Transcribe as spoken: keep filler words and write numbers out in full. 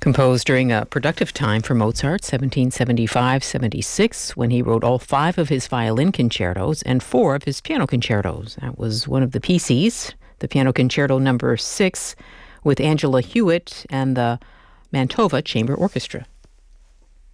Composed during a productive time for Mozart, seventeen seventy-five seventy-six, when he wrote all five of his violin concertos and four of his piano concertos. That was one of the P Cs, the Piano Concerto Number Six, with Angela Hewitt and the Mantova Chamber Orchestra.